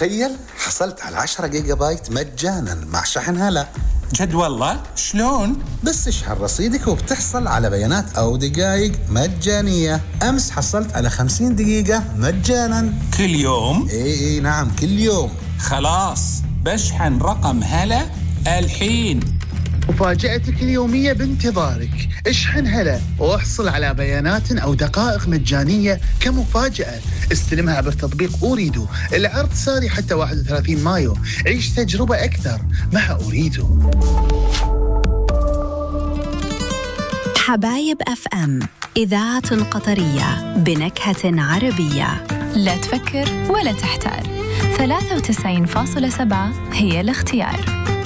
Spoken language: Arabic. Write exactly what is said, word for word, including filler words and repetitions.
تخيل حصلت على عشرة جيجا بايت مجانا مع شحن هلا. جد والله؟ شلون؟ بس اشحن رصيدك وبتحصل على بيانات أو دقائق مجانية. أمس حصلت على خمسين دقيقة مجانا. كل يوم؟ إيه إيه نعم كل يوم. خلاص بشحن رقم هلا الحين. مفاجأتك اليومية بانتظارك. اشحن هلا واحصل على بيانات أو دقائق مجانية كمفاجأة. استلمها عبر تطبيق أوريدو. العرض ساري حتى واحد وثلاثين مايو. عيش تجربة أكثر مع أوريدو. حبايب أف أم، إذاعة قطرية بنكهة عربية. لا تفكر ولا تحتار، ثلاثة وتسعين فاصلة سبعة هي الاختيار.